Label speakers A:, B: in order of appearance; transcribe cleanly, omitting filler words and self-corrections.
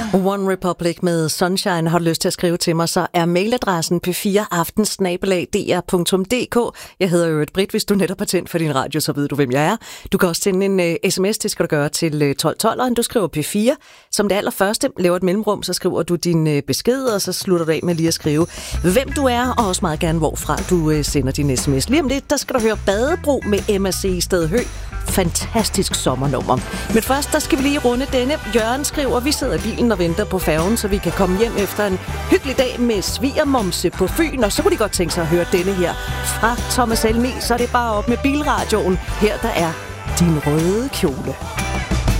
A: One Republic med Sunshine. Har du lyst til at skrive til mig, så er mailadressen p4aften@dr.dk. Jeg hedder jo Britt. Hvis du netop har tændt for din radio, så ved du, hvem jeg er. Du kan også sende en sms, det skal du gøre til 1212, og du skriver P4. Som det allerførste, laver et mellemrum, så skriver du din besked, og så slutter du af med lige at skrive, hvem du er, og også meget gerne, hvorfra du sender din sms. Lige om lidt, der skal du høre Badebro med MAC i Stedhø. Fantastisk sommernummer. Men først, der skal vi lige runde denne. Jørgen skriver, vi sidder i bilen og venter på færgen, så vi kan komme hjem efter en hyggelig dag med svigermomse på Fyn, og så kunne de godt tænke sig at høre denne her fra Thomas Helmig. Så er det bare op med bilradioen. Her der er Din røde kjole.